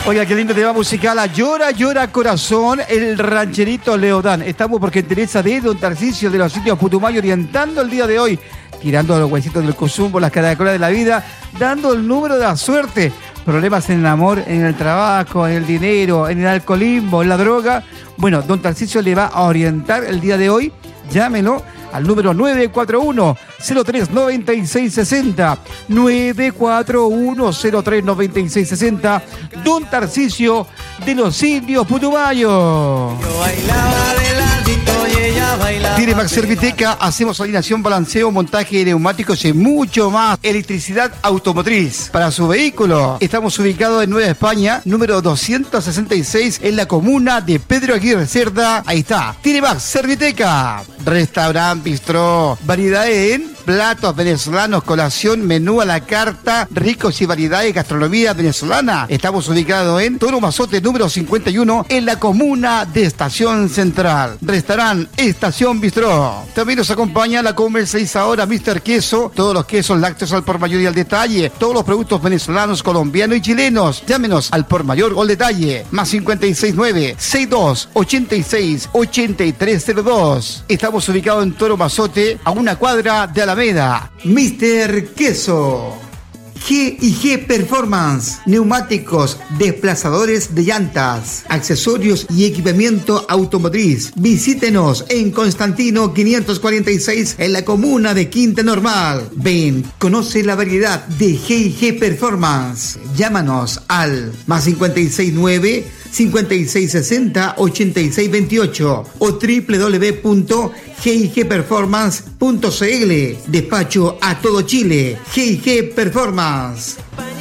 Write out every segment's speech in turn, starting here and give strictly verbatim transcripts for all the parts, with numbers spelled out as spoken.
Oiga, qué lindo tema musical. Llora, llora corazón, el rancherito Leodán. Estamos porque interesa de Don Tarcisio de los sitios Putumayo, orientando el día de hoy, tirando los huesitos del cosumbo, las caracolas de la vida, dando el número de la suerte. Problemas en el amor, en el trabajo, en el dinero, en el alcoholismo, en la droga. Bueno, Don Tarcisio le va a orientar el día de hoy. Llámelo al número nueve cuatro uno, cero tres, nueve seis seis cero. nueve cuatro uno, cero tres, nueve seis seis cero. Don Tarcisio de los indios Putumayo. Yo bailaba de ladito y ella bailaba. Diremax Serviteca, hacemos alineación, balanceo, montaje de neumáticos y mucho más. Electricidad automotriz para su vehículo. Estamos ubicados en Nueva España, número doscientos sesenta y seis, en la comuna de Pedro Aguirre Cerda. Ahí está, Diremax Serviteca. Restaurante, bistró, variedades en platos venezolanos, colación, menú a la carta, ricos y variedades de gastronomía venezolana. Estamos ubicados en Toro Mazote, número cincuenta y uno, en la comuna de Estación Central. Restaurante Estación Bistró. También nos acompaña la comercializadora míster Queso, todos los quesos lácteos al por mayor y al detalle, todos los productos venezolanos, colombianos y chilenos. Llámenos al por mayor o al detalle, más cincuenta y seis nueve, sesenta y dos, ochenta y seis, ochenta y tres cero dos. Estamos ubicados en Toro Mazote, a una cuadra de Alameda. míster Queso. G y G Performance, neumáticos, desplazadores de llantas, accesorios y equipamiento automotriz. Visítenos en Constantino quinientos cuarenta y seis, en la comuna de Quinta Normal. Ven, conoce la variedad de G y G Performance. Llámanos al más cincuenta y seis nueve, cincuenta y seis sesenta, ochenta y seis veintiocho o doble u doble u doble u punto g i g performance punto c l. Despacho a todo Chile. G y G Performance.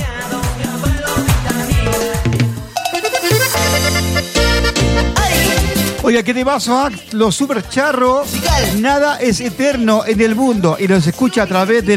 Oiga, ¿qué te pasa? Los super charros. Nada es eterno en el mundo y los escucha a través de